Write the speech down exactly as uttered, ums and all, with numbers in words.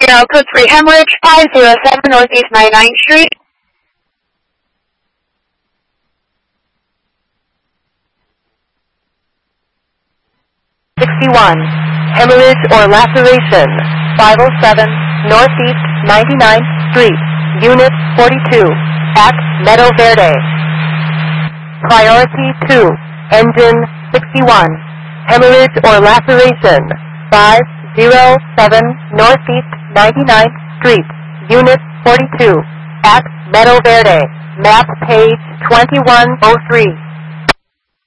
zero code three hemorrhage, five oh seven Northeast ninety-ninth Street. sixty-one. Hemorrhage or laceration, five oh seven Northeast ninety-ninth Street, Unit forty-two, at Meadow Verde. Priority two, Engine sixty-one. Hemorrhage or laceration, five oh seven Northeast ninety-ninth Street, Unit forty-two, at Meadow Verde. Map page twenty-one oh three.